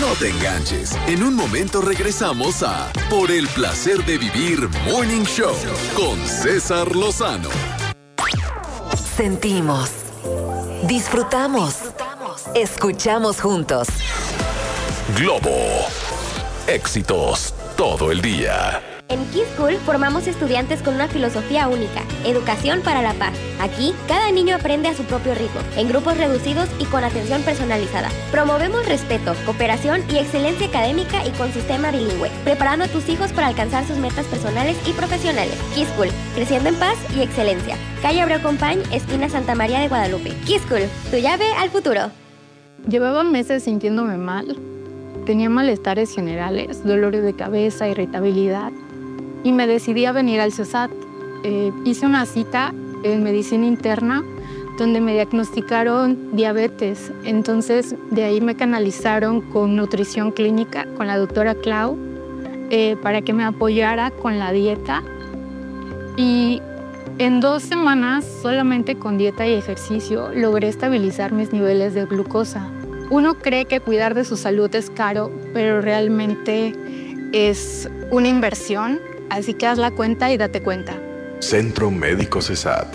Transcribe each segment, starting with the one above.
No te enganches. En un momento regresamos a Por el placer de vivir Morning Show con César Lozano. Sentimos, disfrutamos, escuchamos juntos. Globo. Éxitos todo el día. En Kid School formamos estudiantes con una filosofía única, educación para la paz. Aquí, cada niño aprende a su propio ritmo, en grupos reducidos y con atención personalizada. Promovemos respeto, cooperación y excelencia académica y con sistema bilingüe, preparando a tus hijos para alcanzar sus metas personales y profesionales. Kid School, creciendo en paz y excelencia. Calle Abreu Compañ, esquina Santa María de Guadalupe. Kid School, tu llave al futuro. Llevaba meses sintiéndome mal. Tenía malestares generales, dolores de cabeza, irritabilidad. Y me decidí a venir al CESAT. Hice una cita en medicina interna donde me diagnosticaron diabetes. Entonces, de ahí me canalizaron con nutrición clínica, con la doctora Clau, para que me apoyara con la dieta. Y en 2 semanas, solamente con dieta y ejercicio, logré estabilizar mis niveles de glucosa. Uno cree que cuidar de su salud es caro, pero realmente es una inversión. Así que haz la cuenta y date cuenta. Centro Médico CESAT.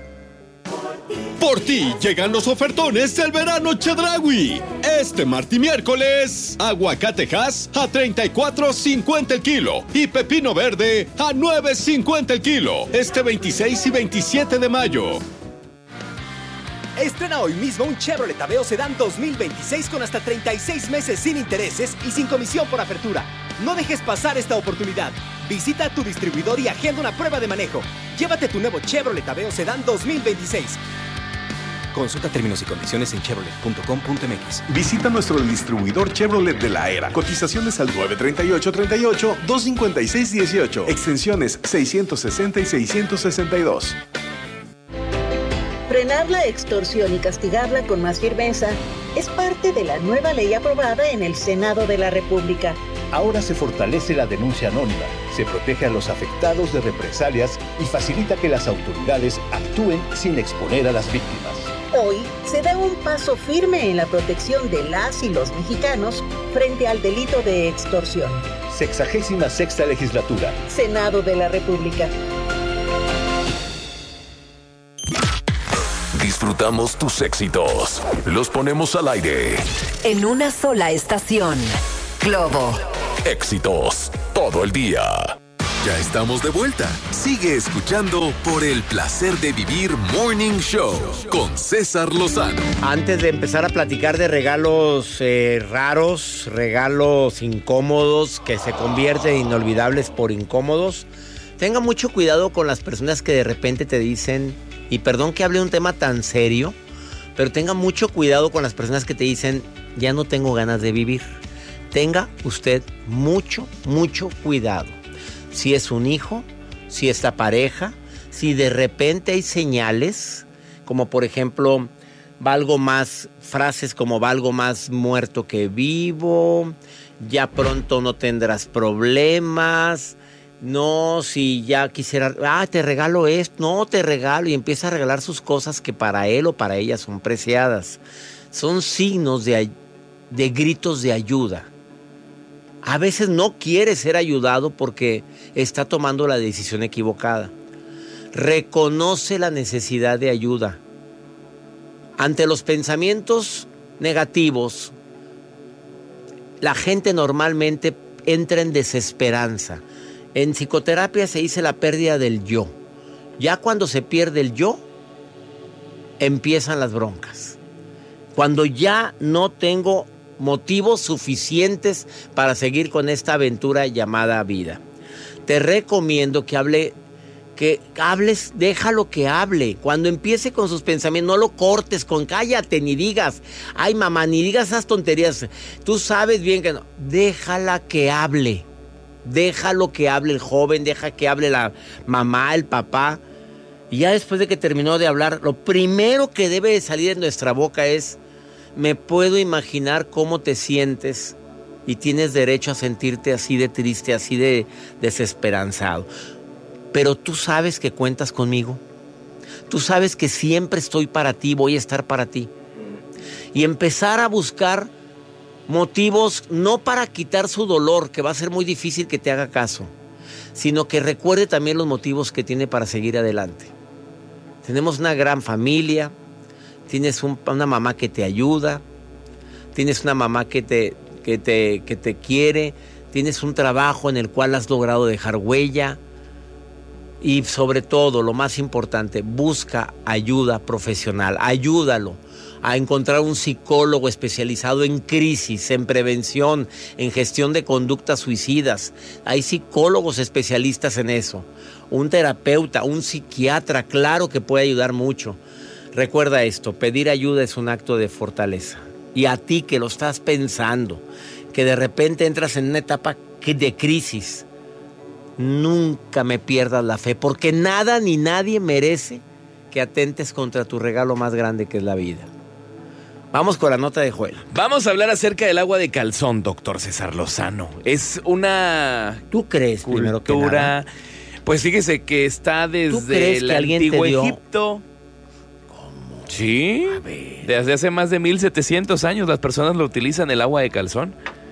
Por ti llegan los ofertones del verano Chedraui. Este martes y miércoles, aguacatejas a $34.50 el kilo y pepino verde a $9.50 el kilo. Este 26 y 27 de mayo. Estrena hoy mismo un Chevrolet Aveo Sedán 2026 con hasta 36 meses sin intereses y sin comisión por apertura. No dejes pasar esta oportunidad. Visita tu distribuidor y agenda una prueba de manejo. Llévate tu nuevo Chevrolet Aveo Sedán 2026. Consulta términos y condiciones en chevrolet.com.mx. Visita nuestro distribuidor Chevrolet de la era. Cotizaciones al 938-38-256-18. Extensiones 660 y 662. Frenar la extorsión y castigarla con más firmeza es parte de la nueva ley aprobada en el Senado de la República. Ahora se fortalece la denuncia anónima, se protege a los afectados de represalias y facilita que las autoridades actúen sin exponer a las víctimas. Hoy se da un paso firme en la protección de las y los mexicanos frente al delito de extorsión. 66ª Legislatura. Senado de la República. Disfrutamos tus éxitos. Los ponemos al aire. En una sola estación. Globo. Éxitos todo el día. Ya estamos de vuelta. Sigue escuchando Por el placer de vivir Morning Show con César Lozano. Antes de empezar a platicar de regalos raros, regalos incómodos que se convierten en inolvidables por incómodos, tenga mucho cuidado con las personas que de repente te dicen, y perdón que hable de un tema tan serio, pero tenga mucho cuidado con las personas que te dicen, ya no tengo ganas de vivir. Tenga usted mucho cuidado. Si es un hijo, si es la pareja, si de repente hay señales, como por ejemplo, frases como valgo más muerto que vivo, ya pronto no tendrás problemas, no, si ya quisiera, te regalo esto, no te regalo, y empieza a regalar sus cosas que para él o para ella son preciadas. Son signos de gritos de ayuda. A veces no quiere ser ayudado porque está tomando la decisión equivocada. Reconoce la necesidad de ayuda. Ante los pensamientos negativos, la gente normalmente entra en desesperanza. En psicoterapia se dice la pérdida del yo. Ya cuando se pierde el yo, empiezan las broncas. Cuando ya no tengo motivos suficientes para seguir con esta aventura llamada vida. Te recomiendo que hables, déjalo que hable. Cuando empiece con sus pensamientos, no lo cortes con cállate, ni digas, ay mamá, ni digas esas tonterías. Tú sabes bien que no. Déjala que hable. Déjalo que hable el joven, deja que hable la mamá, el papá. Y ya después de que terminó de hablar, lo primero que debe de salir de nuestra boca es: me puedo imaginar cómo te sientes y tienes derecho a sentirte así de triste, así de desesperanzado. Pero tú sabes que cuentas conmigo. Tú sabes que siempre estoy para ti, voy a estar para ti. Y empezar a buscar Motivos no para quitar su dolor, que va a ser muy difícil que te haga caso, sino que recuerde también los motivos que tiene para seguir adelante. Tenemos una gran familia, tienes una mamá que te ayuda, tienes una mamá que te quiere, tienes un trabajo en el cual has logrado dejar huella y sobre todo, lo más importante, busca ayuda profesional, ayúdalo a encontrar un psicólogo especializado en crisis, en prevención, en gestión de conductas suicidas. Hay psicólogos especialistas en eso, un terapeuta, un psiquiatra, claro que puede ayudar mucho. Recuerda esto, pedir ayuda es un acto de fortaleza. Y a ti que lo estás pensando, que de repente entras en una etapa de crisis, nunca me pierdas la fe, porque nada ni nadie merece que atentes contra tu regalo más grande que es la vida. Vamos con la nota de Joel. Vamos a hablar acerca del agua de calzón, doctor César Lozano. Es una... ¿Tú crees, primero que nada? Pues fíjese que está desde el antiguo Egipto. ¿Cómo? Sí, a ver. Desde hace más de 1700 años las personas lo utilizan, el agua de calzón.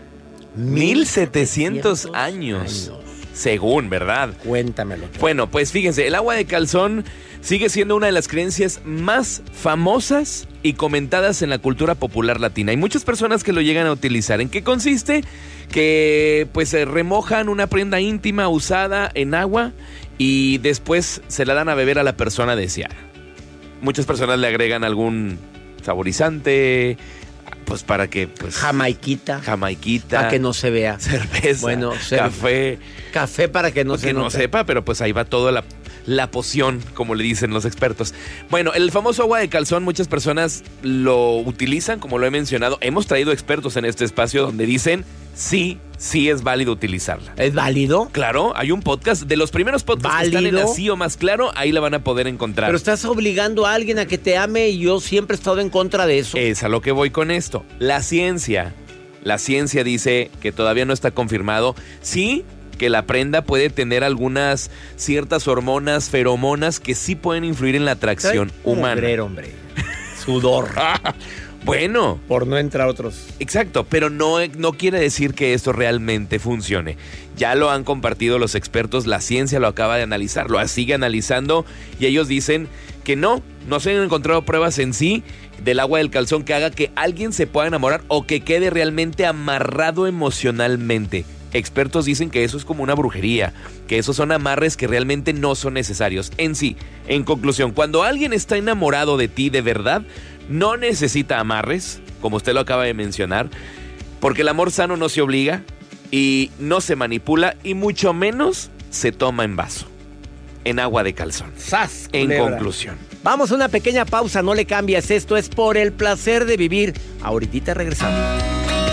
1700 años. Según, ¿verdad? Cuéntamelo. Bueno, pues fíjense, el agua de calzón sigue siendo una de las creencias más famosas y comentadas en la cultura popular latina. Hay muchas personas que lo llegan a utilizar. ¿En qué consiste? Que pues se remojan una prenda íntima usada en agua y después se la dan a beber a la persona deseada. Muchas personas le agregan algún saborizante, pues para que... pues Jamaiquita. Para que no se vea. Cerveza. Bueno, café. Café para que no pues se que note. no sepa, pero pues ahí va toda la poción, como le dicen los expertos. Bueno, el famoso agua de calzón, muchas personas lo utilizan, como lo he mencionado. Hemos traído expertos en este espacio donde dicen sí es válido utilizarla. ¿Es válido? Claro, hay un podcast, de los primeros podcasts que están en Así o Más Claro, ahí la van a poder encontrar. Pero estás obligando a alguien a que te ame y yo siempre he estado en contra de eso. Es a lo que voy con esto. La ciencia dice que todavía no está confirmado. Sí, que la prenda puede tener algunas ciertas hormonas, feromonas, que sí pueden influir en la atracción humana. Hombre. Sudor. Bueno. Por no entrar otros. Exacto, pero no quiere decir que esto realmente funcione. Ya lo han compartido los expertos, la ciencia lo acaba de analizar, lo sigue analizando y ellos dicen que no se han encontrado pruebas en sí del agua del calzón que haga que alguien se pueda enamorar o que quede realmente amarrado emocionalmente. Expertos dicen que eso es como una brujería, que esos son amarres que realmente no son necesarios. En sí, en conclusión, cuando alguien está enamorado de ti de verdad, no necesita amarres, como usted lo acaba de mencionar, porque el amor sano no se obliga y no se manipula y mucho menos se toma en vaso, en agua de calzón. ¡Sas, en culebra! conclusión. Vamos a una pequeña pausa, no le cambies, esto es Por el Placer de Vivir. Ahorita regresamos.